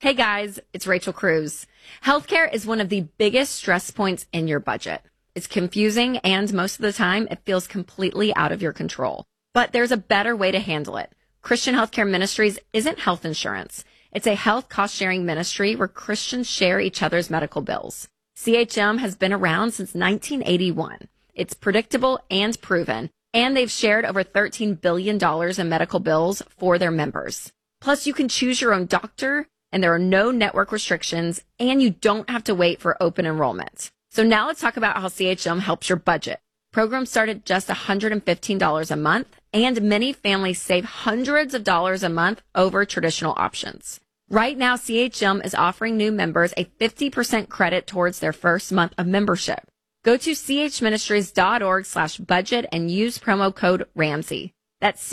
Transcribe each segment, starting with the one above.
Hey guys, it's Rachel Cruz. Healthcare is one of the biggest stress points in your budget. It's confusing and most of the time it feels completely out of your control. But there's a better way to handle it. Christian Healthcare Ministries isn't health insurance. It's a health cost-sharing ministry where Christians share each other's medical bills. CHM has been around since 1981. It's predictable and proven, and they've shared over $13 billion in medical bills for their members. Plus, you can choose your own doctor, and there are no network restrictions, and you don't have to wait for open enrollment. So now let's talk about how CHM helps your budget. Programs start at just $115 a month, and many families save hundreds of dollars a month over traditional options. Right now, CHM is offering new members a 50% credit towards their first month of membership. Go to chministries.org/budget and use promo code Ramsey. That's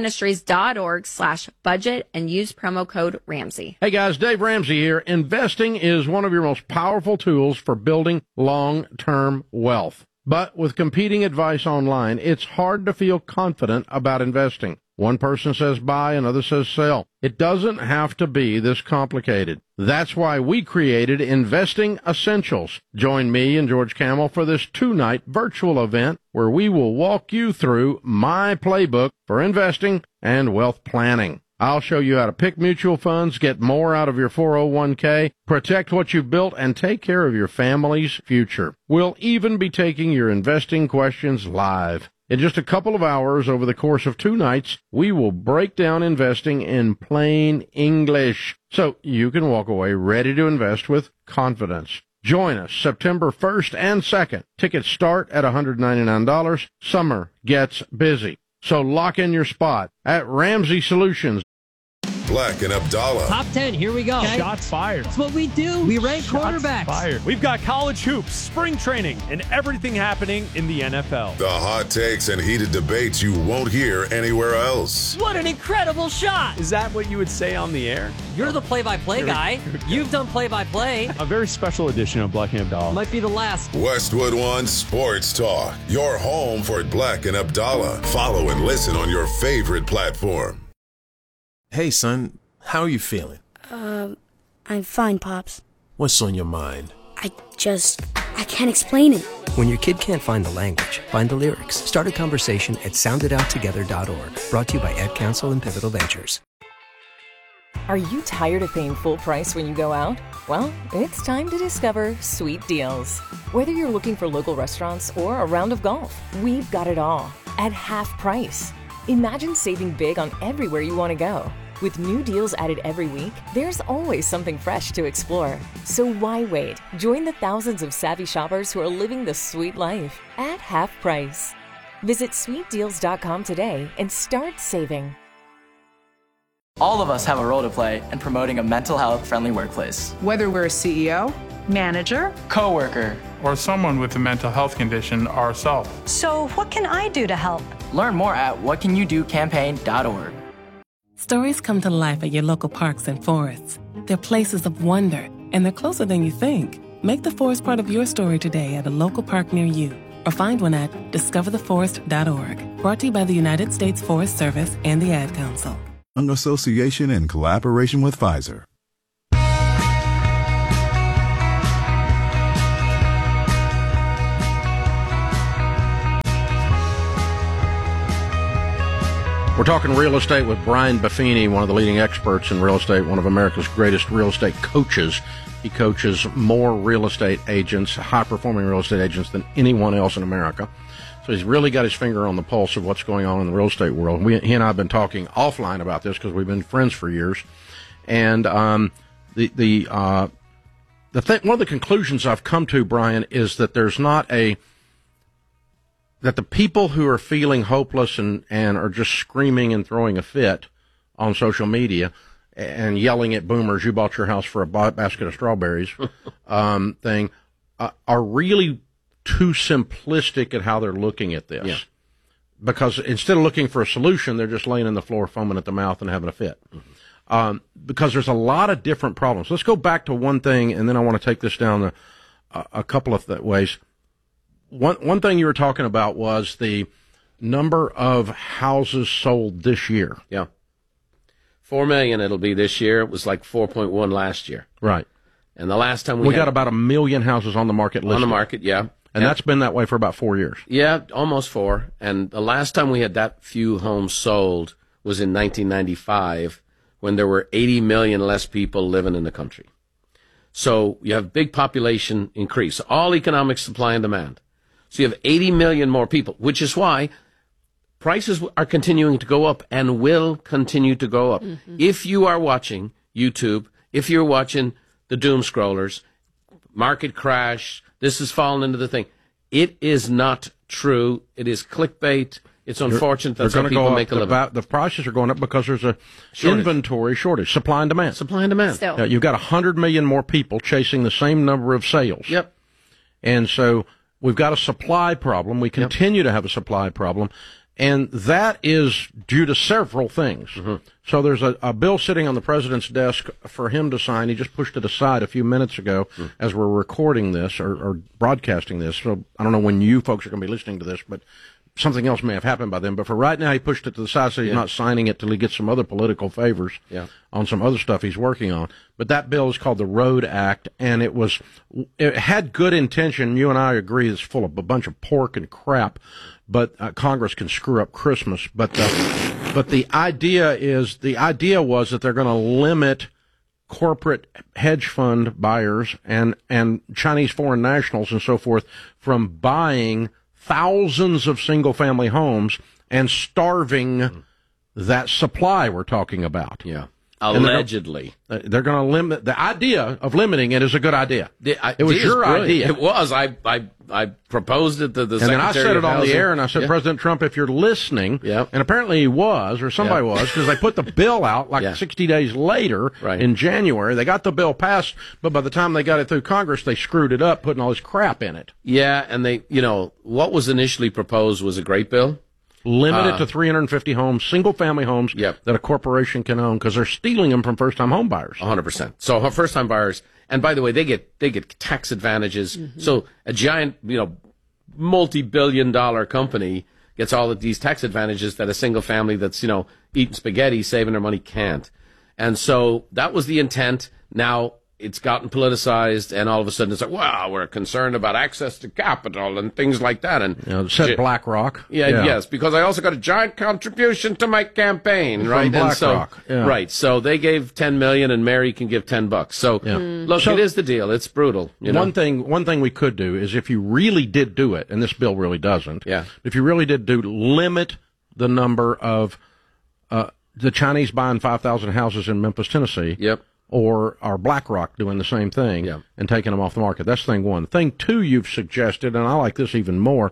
chministries.org/budget and use promo code Ramsey. Hey guys, Dave Ramsey here. Investing is one of your most powerful tools for building long-term wealth. But with competing advice online, it's hard to feel confident about investing. One person says buy, another says sell. It doesn't have to be this complicated. That's why we created Investing Essentials. Join me and George Camel for this 2-night virtual event where we will walk you through my playbook for investing and wealth planning. I'll show you how to pick mutual funds, get more out of your 401k, protect what you've built, and take care of your family's future. We'll even be taking your investing questions live. In just a couple of hours over the course of 2 nights, we will break down investing in plain English so you can walk away ready to invest with confidence. Join us September 1st and 2nd. Tickets start at $199. Summer gets busy. So lock in your spot at Ramsey Solutions. Black and Abdallah. Top 10, here we go. Okay? Shots fired. That's what we do. We rank quarterbacks. Fired. We've got college hoops, spring training, and everything happening in the NFL. The hot takes and heated debates you won't hear anywhere else. What an incredible shot. Is that what you would say on the air? You're the play-by-play guy. You've done play-by-play. A very special edition of Black and Abdallah. Might be the last. Westwood One Sports Talk. Your home for Black and Abdallah. Follow and listen on your favorite platform. Hey, son, how are you feeling? I'm fine, Pops. What's on your mind? I can't explain it. When your kid can't find the language, find the lyrics. Start a conversation at sounditouttogether.org. Brought to you by Ad Council and Pivotal Ventures. Are you tired of paying full price when you go out? Well, it's time to discover Sweet Deals. Whether you're looking for local restaurants or a round of golf, we've got it all at half price. Imagine saving big on everywhere you want to go. With new deals added every week, there's always something fresh to explore. So why wait? Join the thousands of savvy shoppers who are living the sweet life at half price. Visit sweetdeals.com today and start saving. All of us have a role to play in promoting a mental health-friendly workplace. Whether we're a CEO, manager, coworker, or someone with a mental health condition ourselves. So what can I do to help? Learn more at whatcanyoudocampaign.org. Stories come to life at your local parks and forests. They're places of wonder, and they're closer than you think. Make the forest part of your story today at a local park near you, or find one at discovertheforest.org. Brought to you by the United States Forest Service and the Ad Council. An association in collaboration with Pfizer. We're talking real estate with Brian Buffini, one of the leading experts in real estate, one of America's greatest real estate coaches. He coaches more real estate agents, high-performing real estate agents than anyone else in America. So he's really got his finger on the pulse of what's going on in the real estate world. He and I have been talking offline about this because we've been friends for years. And one of the conclusions I've come to, Brian, is that there's not that the people who are feeling hopeless and are just screaming and throwing a fit on social media and yelling at boomers, you bought your house for a basket of strawberries, thing, are really too simplistic at how they're looking at this. Yeah. Because instead of looking for a solution, they're just laying on the floor, foaming at the mouth and having a fit. Mm-hmm. Because there's a lot of different problems. Let's go back to one thing, and then I want to take this down a couple of ways. One thing you were talking about was the number of houses sold this year. Yeah. 4 million it'll be this year. It was like 4.1 last year. Right. And the last time we got about 1 million houses on the market listed. On the market, yeah. And that's been that way for about 4 years. Yeah, almost 4. And the last time we had that few homes sold was in 1995, when there were 80 million less people living in the country. So you have big population increase, all economic supply and demand. So you have 80 million more people, which is why prices are continuing to go up and will continue to go up. Mm-hmm. If you are watching YouTube, if you're watching the doom scrollers, market crash, this has fallen into the thing. It is not true. It is clickbait. It's unfortunate that's how people make a living. The prices are going up because there's a inventory shortage, supply and demand. Supply and demand. Still. You've got 100 million more people chasing the same number of sales. Yep. And so we've got a supply problem. We continue to have a supply problem. And that is due to several things. Mm-hmm. So there's a bill sitting on the president's desk for him to sign. He just pushed it aside a few minutes ago as we're recording this or broadcasting this. So I don't know when you folks are going to be listening to this, but something else may have happened by then. But for right now, he pushed it to the side, so he's not signing it till he gets some other political favors on some other stuff he's working on. But that bill is called the Road Act, and it had good intention. You and I agree it's full of a bunch of pork and crap. But Congress can screw up Christmas. But the idea was that they're going to limit corporate hedge fund buyers and Chinese foreign nationals and so forth from buying thousands of single family homes and starving that supply we're talking about. Yeah. Allegedly. They're going to limit. The idea of limiting it is a good idea. It was your idea. It was. I proposed it to the Secretary of Housing. And then I said it on the air, and I said, President Trump, if you're listening, and apparently he was, or somebody was, because they put the bill out like 60 days later in January. They got the bill passed, but by the time they got it through Congress, they screwed it up, putting all this crap in it. Yeah, and what was initially proposed was a great bill. Limit it to 350 homes, single-family homes that a corporation can own, because they're stealing them from first-time home buyers. 100%. So first-time buyers, and by the way, they get tax advantages. Mm-hmm. So a giant, multi-billion-dollar company gets all of these tax advantages that a single family that's eating spaghetti, saving their money can't. And so that was the intent. Now it's gotten politicized, and all of a sudden it's like, wow, we're concerned about access to capital and things like that. And said BlackRock. Yes, because I also got a giant contribution to my campaign, right? From BlackRock. Right. So they gave $10 million, and Mary can give $10. So look, it is the deal. It's brutal. One thing we could do is, if you really did do it, and this bill really doesn't. If you really did limit the number of the Chinese buying 5,000 houses in Memphis, Tennessee. Yep. Or BlackRock doing the same thing and taking them off the market. That's thing one. Thing two you've suggested, and I like this even more,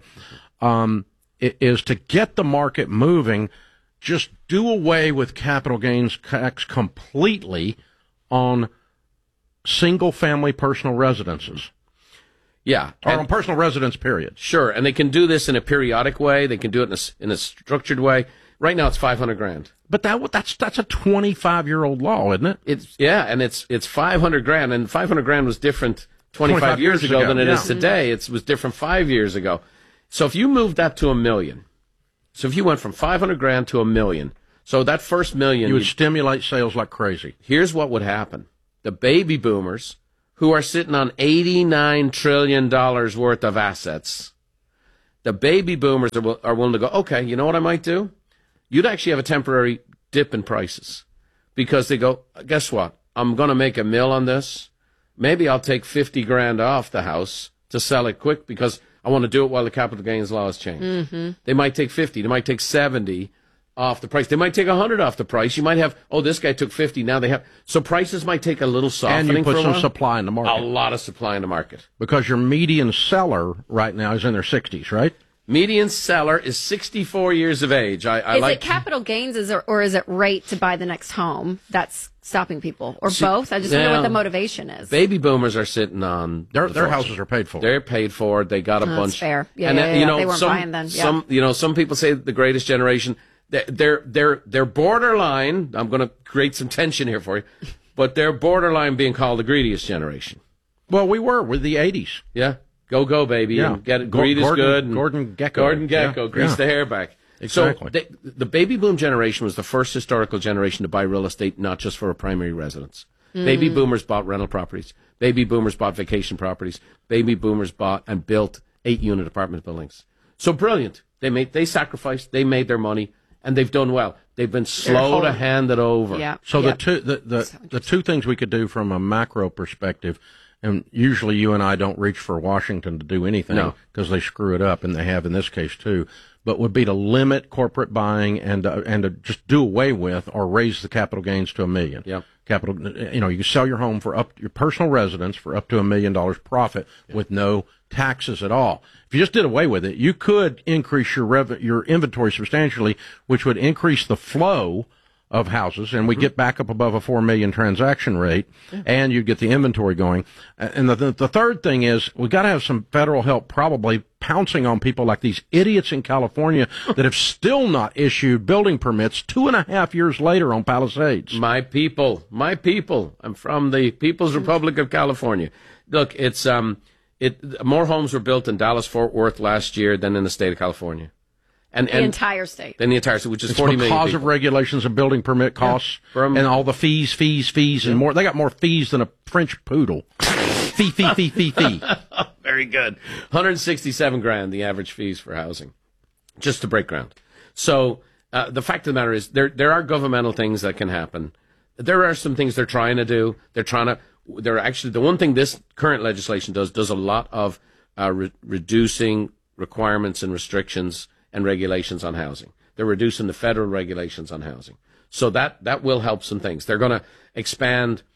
is to get the market moving, just do away with capital gains tax completely on single-family personal residences. Yeah. Or on personal residence, period. Sure, and they can do this in a periodic way. They can do it in a structured way. Right now, it's $500,000. But that's a 25-year-old law, isn't it? It's $500,000, and $500,000 was different 25 years ago than it is today. It was different 5 years ago. So if you moved that to $1 million, so if you went from $500,000 to $1 million, so that first $1 million, you would stimulate sales like crazy. Here's what would happen: the baby boomers, who are sitting on $89 trillion worth of assets, the baby boomers are willing to go, okay, you know what I might do? You'd actually have a temporary dip in prices, because they go, guess what? I'm going to make $1 million on this. Maybe I'll take $50,000 off the house to sell it quick, because I want to do it while the capital gains law has changed. Mm-hmm. They might take 50. They might take 70 off the price. They might take 100 off the price. You might have, this guy took 50. Now they have. So prices might take a little softening. And you put for some supply in the market. A lot of supply in the market. Because your median seller right now is in their 60s, right? Median seller is 64 years of age. Is it capital gains, or is it rate to buy the next home that's stopping people, or both? I just wonder what the motivation is. Baby boomers are sitting on their houses are paid for. They're paid for. They got a bunch. That's fair. Yeah, and they weren't buying then. Some people say the greatest generation. They're borderline. I'm going to create some tension here for you, but they're borderline being called the greediest generation. Well, we were with the 80s. Yeah. Go, baby, and get it. Greed is good. Gordon Gekko. Grease the hair back. Exactly. So the baby boom generation was the first historical generation to buy real estate, not just for a primary residence. Baby boomers bought rental properties. Baby boomers bought vacation properties. Baby boomers bought and built 8-unit apartment buildings. So brilliant. They sacrificed. They made their money, and they've done well. They've been slow to hand it over. Yeah. So the two things we could do from a macro perspective, and usually you and I don't reach for Washington to do anything because they screw it up, and they have in this case too, but would be to limit corporate buying and to just do away with or raise the capital gains to $1 million. Yeah. Capital, you can sell your home for your personal residence for up to $1 million profit with no taxes at all. If you just did away with it, you could increase your inventory substantially, which would increase the flow of houses, and we get back up above a 4 million transaction rate, and you get the inventory going. And the third thing is we got to have some federal help, probably pouncing on people like these idiots in California that have still not issued building permits 2.5 years later on Palisades. My people. I'm from the People's Republic of California. Look, it's more homes were built in Dallas-Fort Worth last year than in the state of California. And the entire state. Than the entire state, which is 40 million because people. of regulations and building permit costs and all the fees and more. They got more fees than a French poodle. Fee. Very good. 167 grand, the average fees for housing, just to break ground. So the fact of the matter is there are governmental things that can happen. There are some things they're trying to do. They're actually, the one thing this current legislation does a lot of reducing requirements and restrictions and regulations on housing. They're reducing the federal regulations on housing. So that will help some things. They're going to expand,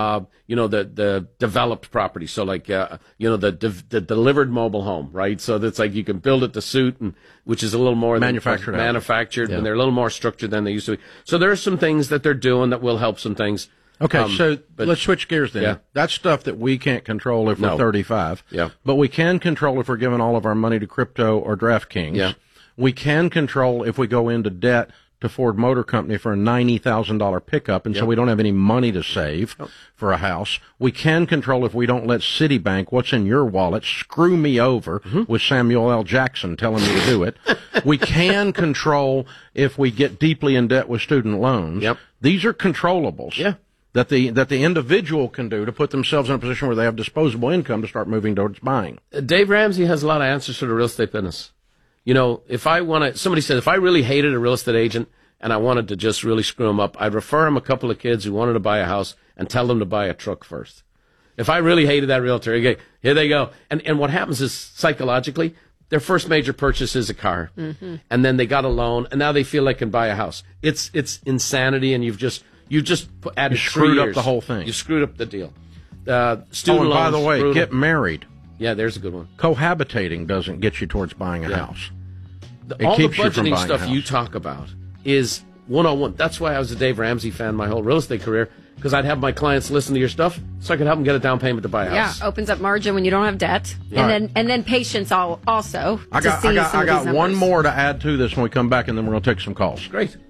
the developed property. So like, the delivered mobile home, right? So that's like you can build it to suit, which is a little more manufactured, and they're a little more structured than they used to be. So there are some things that they're doing that will help some things. Okay, so let's switch gears then. Yeah. That's stuff that we can't control if we're 35. Yeah. But we can control if we're giving all of our money to crypto or DraftKings. Yeah. We can control if we go into debt to Ford Motor Company for a $90,000 pickup, and so we don't have any money to save for a house. We can control if we don't let Citibank, what's in your wallet, screw me over with Samuel L. Jackson telling me to do it. We can control if we get deeply in debt with student loans. Yep. These are controllables. Yeah. That the individual can do to put themselves in a position where they have disposable income to start moving towards buying. Dave Ramsey has a lot of answers for the real estate business. Somebody said, if I really hated a real estate agent and I wanted to just really screw him up, I'd refer him a couple of kids who wanted to buy a house and tell them to buy a truck first. If I really hated that realtor, okay, here they go. And what happens is, psychologically, their first major purchase is a car. Mm-hmm. And then they got a loan, and now they feel they can buy a house. It's insanity, and you've just added screwed up the whole thing. You screwed up the deal. Student and by loans, the way, brutal. get married. Yeah, there's a good one. Cohabitating doesn't get you towards buying a house. All the budgeting stuff you talk about is 101. That's why I was a Dave Ramsey fan my whole real estate career, because I'd have my clients listen to your stuff so I could help them get a down payment to buy a house. Yeah, opens up margin when you don't have debt. Yeah. And then patience also. I got one more to add to this when we come back, and then we're going to take some calls. Great.